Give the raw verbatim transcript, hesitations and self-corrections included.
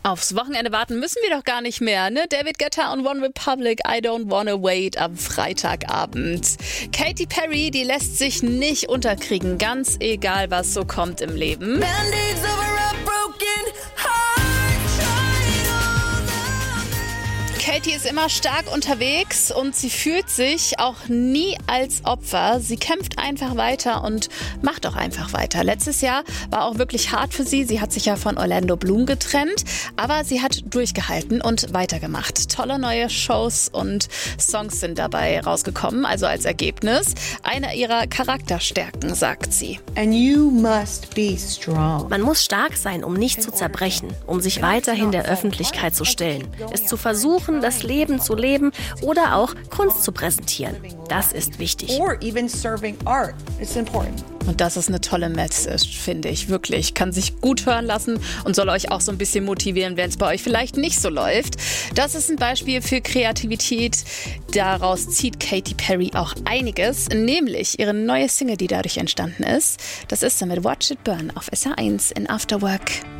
Aufs Wochenende warten müssen wir doch gar nicht mehr, ne? David Guetta und One Republic, I Don't Wanna Wait am Freitagabend. Katy Perry, die lässt sich nicht unterkriegen, ganz egal, was so kommt im Leben. Katy ist immer stark unterwegs und sie fühlt sich auch nie als Opfer. Sie kämpft einfach weiter und macht auch einfach weiter. Letztes Jahr war auch wirklich hart für sie. Sie hat sich ja von Orlando Bloom getrennt, aber sie hat durchgehalten und weitergemacht. Tolle neue Shows und Songs sind dabei rausgekommen, also als Ergebnis. Eine ihrer Charakterstärken, sagt sie. And you must be strong. Man muss stark sein, um nicht zu zerbrechen, um sich weiterhin der Öffentlichkeit zu stellen, es zu versuchen, das Leben zu leben oder auch Kunst zu präsentieren. Das ist wichtig. Or even serving art. It's important. Und das ist eine tolle Message, finde ich, wirklich. Kann sich gut hören lassen und soll euch auch so ein bisschen motivieren, wenn es bei euch vielleicht nicht so läuft. Das ist ein Beispiel für Kreativität. Daraus zieht Katy Perry auch einiges, nämlich ihre neue Single, die dadurch entstanden ist. Das ist dann mit Watch It Burn auf S R eins in After Work.